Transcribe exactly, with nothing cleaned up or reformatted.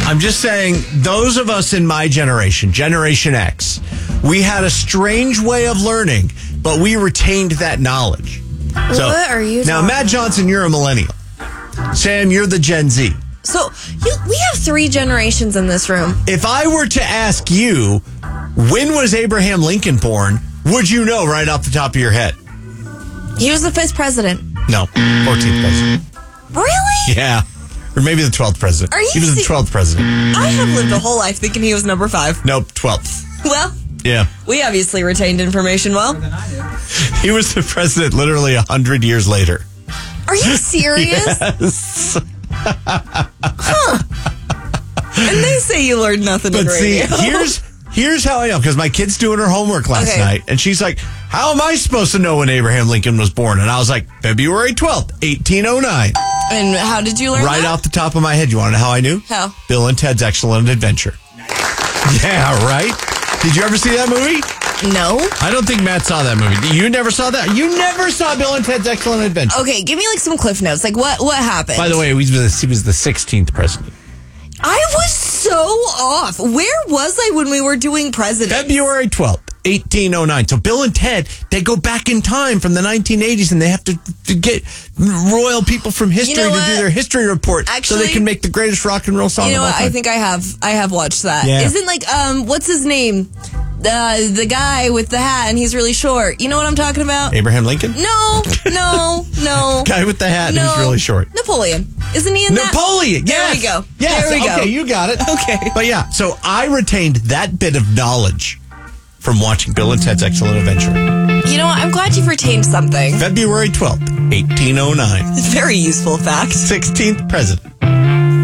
I'm just saying, those of us in my generation, Generation X, we had a strange way of learning, but we retained that knowledge. So, what are you now, talking Matt Johnson, you're a millennial. Sam, you're the Gen Z. So you, we have three generations in this room. If I were to ask you, when was Abraham Lincoln born, would you know right off the top of your head? He was the fifth president. No, fourteenth president. Really? Yeah. Or maybe the twelfth president. Are you he was the se- twelfth president. I have lived a whole life thinking he was number five. Nope, twelfth. Well, Yeah. we obviously retained information well. He was the president literally one hundred years later. Are you serious? Yes. Huh. And they say you learned nothing But in see, radio. here's here's how I know, because my kid's doing her homework last Okay. night, and she's like, how am I supposed to know when Abraham Lincoln was born? And I was like, February twelfth, eighteen oh nine. And how did you learn Right that? off the top of my head. You want to know how I knew? How? Bill and Ted's Excellent Adventure. Yeah, right? Did you ever see that movie? No. I don't think Matt saw that movie. You never saw that? You never saw Bill and Ted's Excellent Adventure. Okay, give me like some cliff notes. Like what what happened? By the way, he was the, he was the sixteenth president. I was so off. Where was I when we were doing presidents? February twelfth, eighteen oh nine. So Bill and Ted, they go back in time from the nineteen eighties, and they have to, to get royal people from history You know to do what? their history report Actually, so they can make the greatest rock and roll song You know of all what? time. I think I have I have watched that. Yeah. Isn't like um what's his name? The the guy with the hat and he's really short. You know what I'm talking about? Abraham Lincoln? No, no, no. Guy with the hat no. who's really short. Napoleon. Isn't he in that? Napoleon. There Yes. we go. Yes. There we go. Okay, you got it. Okay. But yeah, so I retained that bit of knowledge from watching Bill and Ted's Excellent Adventure. You know what? I'm glad you've retained something. February twelfth, eighteen oh nine. Very useful fact. sixteenth president.